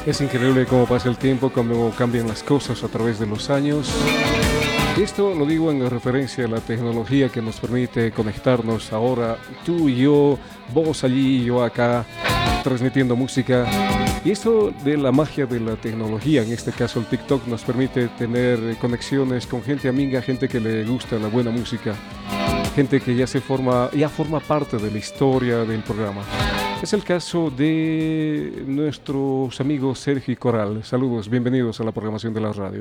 Es increíble cómo pasa el tiempo, cómo cambian las cosas a través de los años. Esto lo digo en referencia a la tecnología que nos permite conectarnos ahora, tú y yo, vos allí y yo acá, transmitiendo música. Y esto de la magia de la tecnología, en este caso el TikTok, nos permite tener conexiones con gente amiga, gente que le gusta la buena música, gente que ya forma parte de la historia del programa. Es el caso de nuestros amigos Sergio y Coral. Saludos, bienvenidos a la programación de la radio.